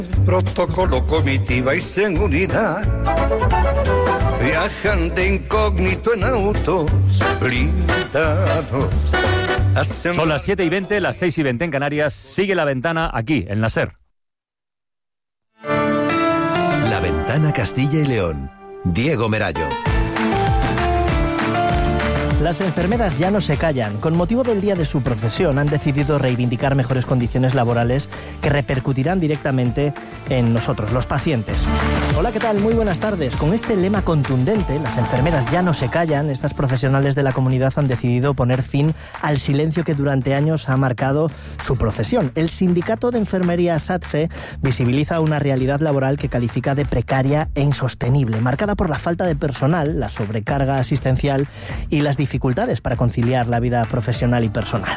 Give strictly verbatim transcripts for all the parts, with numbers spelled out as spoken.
Protocolo, comitiva y seguridad. Viajan de incógnito en autos blindados. Hacen... Son las siete y veinte, las seis y veinte en Canarias. Sigue La Ventana aquí, en la SER. La Ventana Castilla y León. Diego Merayo. Las enfermeras ya no se callan. Con motivo del día de su profesión han decidido reivindicar mejores condiciones laborales que repercutirán directamente en nosotros, los pacientes. Hola, ¿qué tal? Muy buenas tardes. Con este lema contundente, las enfermeras ya no se callan, estas profesionales de la comunidad han decidido poner fin al silencio que durante años ha marcado su profesión. El sindicato de enfermería SATSE visibiliza una realidad laboral que califica de precaria e insostenible, marcada por la falta de personal, la sobrecarga asistencial y las dificultades dificultades para conciliar la vida profesional y personal.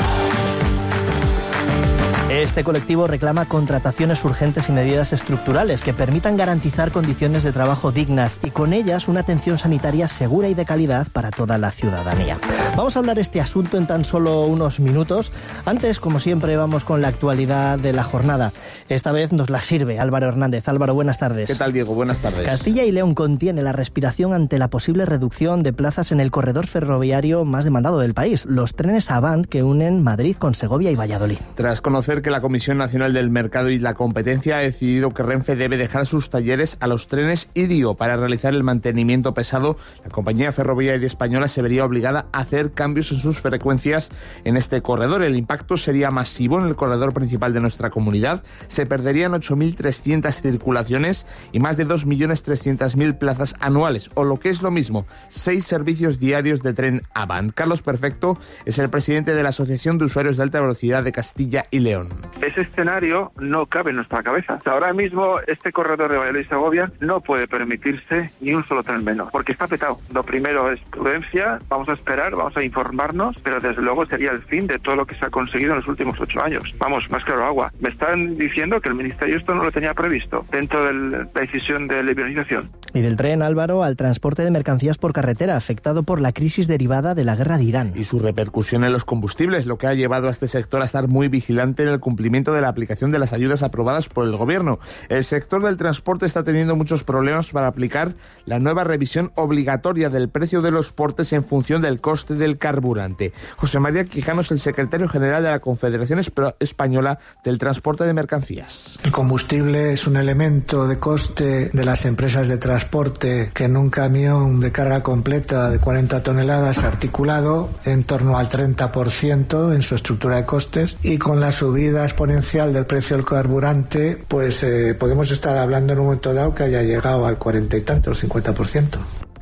Este colectivo reclama contrataciones urgentes y medidas estructurales que permitan garantizar condiciones de trabajo dignas y con ellas una atención sanitaria segura y de calidad para toda la ciudadanía. Vamos a hablar de este asunto en tan solo unos minutos. Antes, como siempre, vamos con la actualidad de la jornada. Esta vez nos la sirve Álvaro Hernández. Álvaro, buenas tardes. ¿Qué tal, Diego? Buenas tardes. Castilla y León contiene la respiración ante la posible reducción de plazas en el corredor ferroviario más demandado del país, los trenes Avant que unen Madrid con Segovia y Valladolid. Tras conocer que la Comisión Nacional del Mercado y la Competencia ha decidido que Renfe debe dejar sus talleres a los trenes Irio para realizar el mantenimiento pesado, la compañía ferroviaria española se vería obligada a hacer cambios en sus frecuencias en este corredor. El impacto sería masivo en el corredor principal de nuestra comunidad. Se perderían ocho mil trescientas circulaciones y más de dos millones trescientas mil plazas anuales, o lo que es lo mismo, seis servicios diarios de tren Avant. Carlos Perfecto es el presidente de la Asociación de Usuarios de Alta Velocidad de Castilla y León. Ese escenario no cabe en nuestra cabeza. Ahora mismo este corredor de Valladolid y Segovia no puede permitirse ni un solo tren menos, porque está petado. Lo primero es prudencia, vamos a esperar, vamos a informarnos, pero desde luego sería el fin de todo lo que se ha conseguido en los últimos ocho años. Vamos, más claro agua. Me están diciendo que el Ministerio esto no lo tenía previsto dentro de la decisión de liberalización. Y del tren, Álvaro, al transporte de mercancías por carretera, afectado por la crisis derivada de la guerra de Irán. Y su repercusión en los combustibles, lo que ha llevado a este sector a estar muy vigilante en el cumplimiento de la aplicación de las ayudas aprobadas por el Gobierno. El sector del transporte está teniendo muchos problemas para aplicar la nueva revisión obligatoria del precio de los portes en función del coste del carburante. José María Quijano es el secretario general de la Confederación Española del Transporte de Mercancías. El combustible es un elemento de coste de las empresas de transporte que en un camión de carga completa de cuarenta toneladas articulado en torno al treinta por ciento en su estructura de costes, y con la subida exponencial del precio del carburante, pues eh, podemos estar hablando en un momento dado que haya llegado al cuarenta y tanto, el cincuenta por ciento.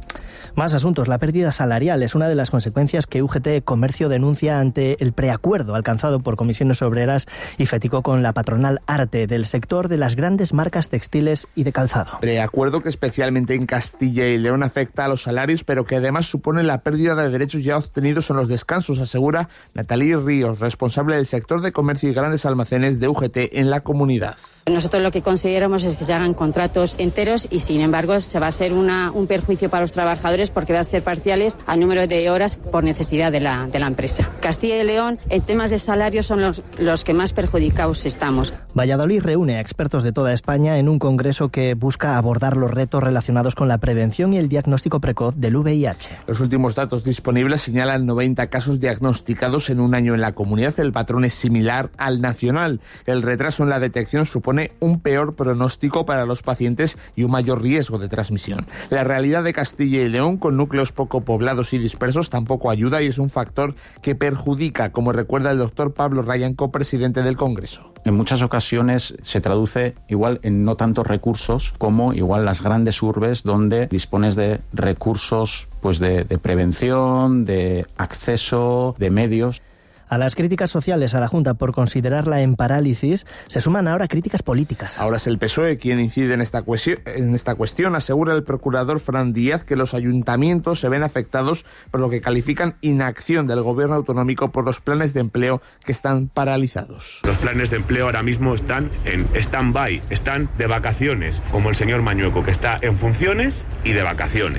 Más asuntos. La pérdida salarial es una de las consecuencias que U G T Comercio denuncia ante el preacuerdo alcanzado por Comisiones Obreras y FETICO con la patronal ARTE del sector de las grandes marcas textiles y de calzado. Preacuerdo que especialmente en Castilla y León afecta a los salarios, pero que además supone la pérdida de derechos ya obtenidos en los descansos, asegura Natalí Ríos, responsable del sector de comercio y grandes almacenes de U G T en la comunidad. Nosotros lo que consideramos es que se hagan contratos enteros y, sin embargo, se va a ser una, un perjuicio para los trabajadores porque va a ser parciales al número de horas por necesidad de la, de la empresa. Castilla y León, en temas de salarios, son los, los que más perjudicados estamos. Valladolid reúne a expertos de toda España en un congreso que busca abordar los retos relacionados con la prevención y el diagnóstico precoz del V I H. Los últimos datos disponibles señalan noventa casos diagnosticados en un año en la comunidad. El patrón es similar al nacional. El retraso en la detección supone un peor pronóstico para los pacientes y un mayor riesgo de transmisión. La realidad de Castilla y León, con núcleos poco poblados y dispersos, tampoco ayuda y es un factor que perjudica, como recuerda el doctor Pablo Ryan, copresidente del Congreso. En muchas ocasiones se traduce igual en no tantos recursos como igual las grandes urbes, donde dispones de recursos pues de, de prevención, de acceso, de medios. A las críticas sociales a la Junta por considerarla en parálisis se suman ahora críticas políticas. Ahora es el P S O E quien incide en esta cuestión, en esta cuestión. Asegura el procurador Fran Díaz que los ayuntamientos se ven afectados por lo que califican inacción del gobierno autonómico por los planes de empleo que están paralizados. Los planes de empleo ahora mismo están en stand-by, están de vacaciones, como el señor Mañueco, que está en funciones y de vacaciones.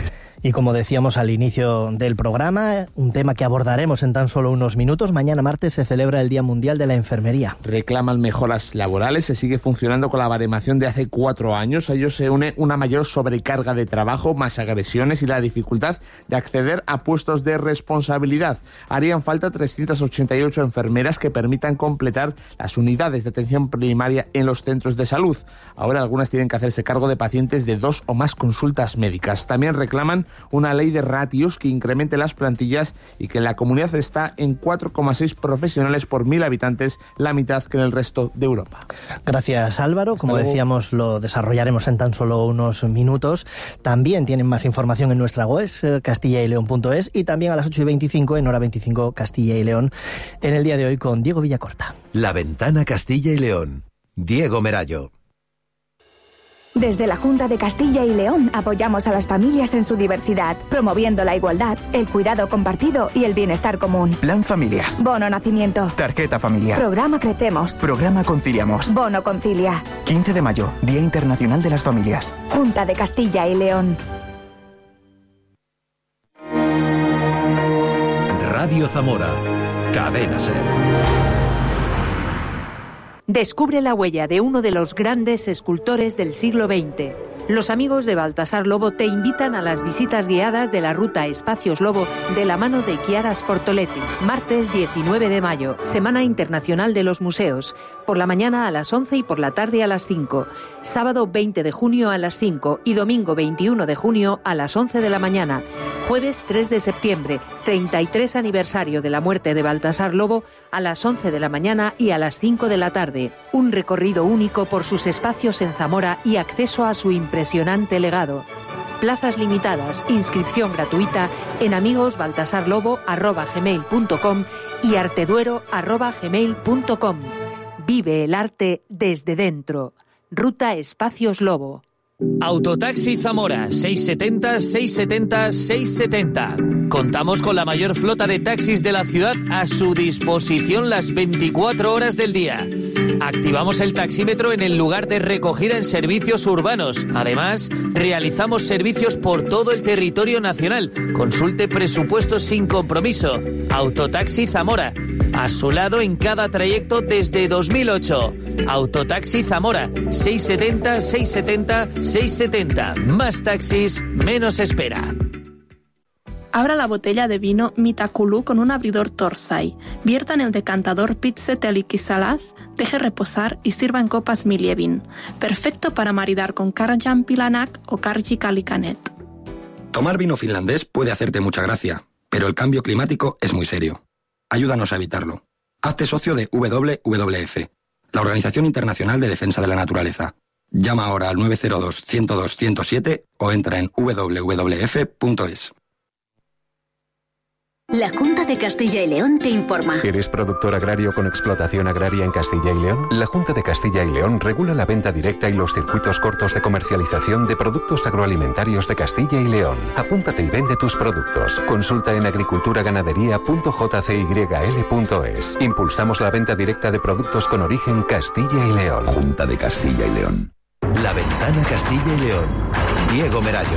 Y como decíamos al inicio del programa, un tema que abordaremos en tan solo unos minutos, mañana martes se celebra el Día Mundial de la Enfermería. Reclaman mejoras laborales, se sigue funcionando con la baremación de hace cuatro años. A ello se une una mayor sobrecarga de trabajo, más agresiones y la dificultad de acceder a puestos de responsabilidad. Harían falta trescientas ochenta y ocho enfermeras que permitan completar las unidades de atención primaria en los centros de salud. Ahora algunas tienen que hacerse cargo de pacientes de dos o más consultas médicas. También reclaman una ley de ratios que incremente las plantillas y que en la comunidad está en cuatro coma seis profesionales por mil habitantes, la mitad que en el resto de Europa. Gracias, Álvaro. Hasta Como luego. decíamos, lo desarrollaremos en tan solo unos minutos. También tienen más información en nuestra web, castilla y león punto es, y también a las ocho y veinticinco en Hora veinticinco Castilla y León, en el día de hoy con Diego Villacorta. La Ventana Castilla y León. Diego Merayo. Desde la Junta de Castilla y León apoyamos a las familias en su diversidad, promoviendo la igualdad, el cuidado compartido y el bienestar común. Plan Familias. Bono Nacimiento. Tarjeta familiar. Programa Crecemos. Programa Conciliamos. Bono Concilia. quince de mayo, Día Internacional de las Familias. Junta de Castilla y León. Radio Zamora. Cadena SER. Descubre la huella de uno de los grandes escultores del siglo veinte. Los amigos de Baltasar Lobo te invitan a las visitas guiadas de la ruta Espacios Lobo de la mano de Chiara Sportoletti. Martes diecinueve de mayo, Semana Internacional de los Museos. Por la mañana a las once y por la tarde a las cinco. Sábado veinte de junio a las cinco y domingo veintiuno de junio a las once de la mañana. Jueves tres de septiembre, treinta y tres aniversario de la muerte de Baltasar Lobo, a las once de la mañana y a las cinco de la tarde. Un recorrido único por sus espacios en Zamora y acceso a su impresionante legado. Plazas limitadas, inscripción gratuita en amigosbaltasarlobo arroba gmail punto com y arteduero arroba gmail punto com. Vive el arte desde dentro. Ruta Espacios Lobo. Autotaxi Zamora, seis setenta, seis setenta, seis setenta. Contamos con la mayor flota de taxis de la ciudad a su disposición las veinticuatro horas del día. Activamos el taxímetro en el lugar de recogida en servicios urbanos. Además, realizamos servicios por todo el territorio nacional. Consulte presupuestos sin compromiso. Autotaxi Zamora, a su lado en cada trayecto desde dos mil ocho. Autotaxi Zamora, seis setenta, seis setenta, seis setenta. Más taxis, menos espera. Abra la botella de vino Mitaculú con un abridor Torsay. Vierta en el decantador Pizzeteli Salas, deje reposar y sirva en copas Milievin. Perfecto para maridar con Karjan Pilanak o Karji Kalikanet. Tomar vino finlandés puede hacerte mucha gracia, pero el cambio climático es muy serio. Ayúdanos a evitarlo. Hazte socio de W W F, la Organización Internacional de Defensa de la Naturaleza. Llama ahora al nueve cero dos, ciento dos, ciento siete o entra en w w f punto es. La Junta de Castilla y León te informa. ¿Eres productor agrario con explotación agraria en Castilla y León? La Junta de Castilla y León regula la venta directa y los circuitos cortos de comercialización de productos agroalimentarios de Castilla y León. Apúntate y vende tus productos. Consulta en agriculturaganadería punto j c y l punto es. Impulsamos la venta directa de productos con origen Castilla y León. Junta de Castilla y León. La Ventana Castilla y León. Diego Merayo.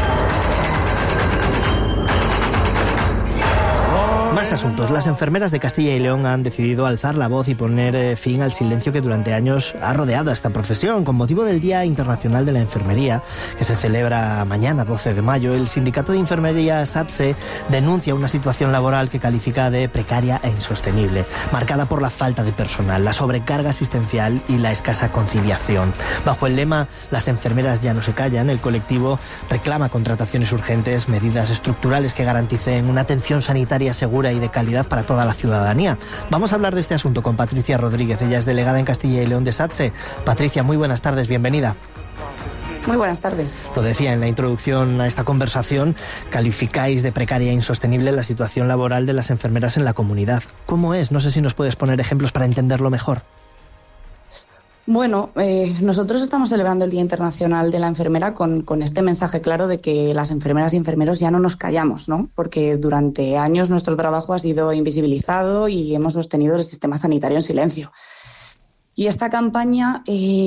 Más asuntos. Las enfermeras de Castilla y León han decidido alzar la voz y poner eh, fin al silencio que durante años ha rodeado a esta profesión. Con motivo del Día Internacional de la Enfermería, que se celebra mañana, doce de mayo, el Sindicato de Enfermería SATSE denuncia una situación laboral que califica de precaria e insostenible, marcada por la falta de personal, la sobrecarga asistencial y la escasa conciliación. Bajo el lema "Las enfermeras ya no se callan", el colectivo reclama contrataciones urgentes, medidas estructurales que garanticen una atención sanitaria segura y de calidad para toda la ciudadanía. Vamos a hablar de este asunto con Patricia Rodríguez. Ella es delegada en Castilla y León de SATSE. Patricia, muy buenas tardes, bienvenida. Muy buenas tardes. Lo decía en la introducción a esta conversación, calificáis de precaria e insostenible la situación laboral de las enfermeras en la comunidad. ¿Cómo es? No sé si nos puedes poner ejemplos para entenderlo mejor. Bueno, eh, nosotros estamos celebrando el Día Internacional de la Enfermera con, con este mensaje claro de que las enfermeras y enfermeros ya no nos callamos, ¿no? Porque durante años nuestro trabajo ha sido invisibilizado y hemos sostenido el sistema sanitario en silencio. Y esta campaña eh,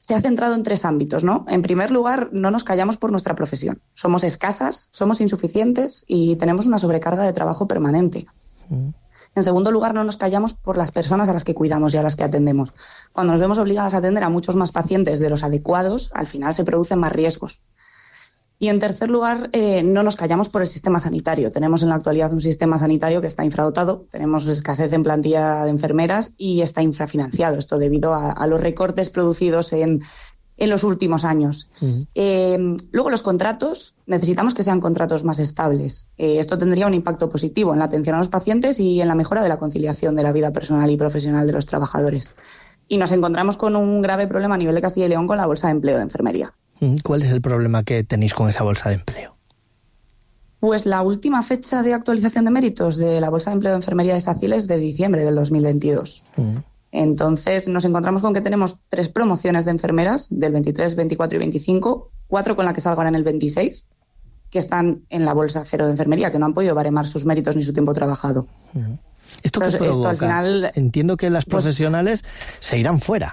se ha centrado en tres ámbitos, ¿no? En primer lugar, no nos callamos por nuestra profesión. Somos escasas, somos insuficientes y tenemos una sobrecarga de trabajo permanente. Mm. En segundo lugar, no nos callamos por las personas a las que cuidamos y a las que atendemos. Cuando nos vemos obligadas a atender a muchos más pacientes de los adecuados, al final se producen más riesgos. Y en tercer lugar, eh, no nos callamos por el sistema sanitario. Tenemos en la actualidad un sistema sanitario que está infradotado, tenemos escasez en plantilla de enfermeras y está infrafinanciado. Esto debido a, a los recortes producidos en, en los últimos años. Uh-huh. Eh, luego, los contratos, necesitamos que sean contratos más estables. Eh, esto tendría un impacto positivo en la atención a los pacientes y en la mejora de la conciliación de la vida personal y profesional de los trabajadores. Y nos encontramos con un grave problema a nivel de Castilla y León con la bolsa de empleo de enfermería. ¿Cuál es el problema que tenéis con esa bolsa de empleo? Pues la última fecha de actualización de méritos de la bolsa de empleo de enfermería de SACIL es de diciembre del dos mil veintidós. Uh-huh. Entonces nos encontramos con que tenemos tres promociones de enfermeras del veintitrés, veinticuatro y veinticinco, cuatro con la que salgan en el veintiséis, que están en la bolsa cero de enfermería, que no han podido baremar sus méritos ni su tiempo trabajado. Uh-huh. ¿Esto qué provoca? Esto al final, entiendo que las profesionales pues, se irán fuera.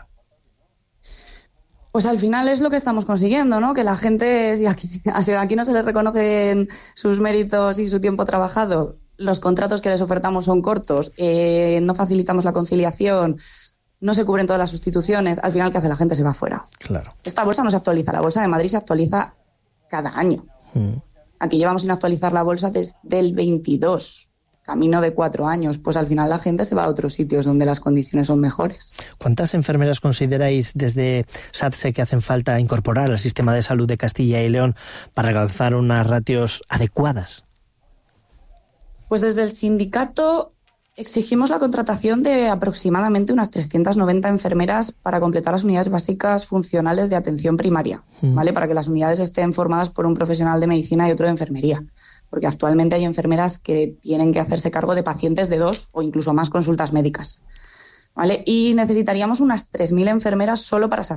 Pues al final es lo que estamos consiguiendo, ¿no? Que la gente, si aquí, si aquí no se les reconocen sus méritos y su tiempo trabajado, los contratos que les ofertamos son cortos, eh, no facilitamos la conciliación, no se cubren todas las sustituciones, al final, ¿qué hace la gente? Se va fuera. Claro. Esta bolsa no se actualiza, la bolsa de Madrid se actualiza cada año. Mm. Aquí llevamos sin actualizar la bolsa desde el veintidós. Camino de cuatro años, pues al final la gente se va a otros sitios donde las condiciones son mejores. ¿Cuántas enfermeras consideráis desde SATSE que hacen falta incorporar al sistema de salud de Castilla y León para alcanzar unas ratios adecuadas? Pues desde el sindicato exigimos la contratación de aproximadamente unas trescientas noventa enfermeras para completar las unidades básicas funcionales de atención primaria, mm. ¿vale? Para que las unidades estén formadas por un profesional de medicina y otro de enfermería. Porque actualmente hay enfermeras que tienen que hacerse cargo de pacientes de dos o incluso más consultas médicas, ¿vale? Y necesitaríamos unas tres mil enfermeras solo para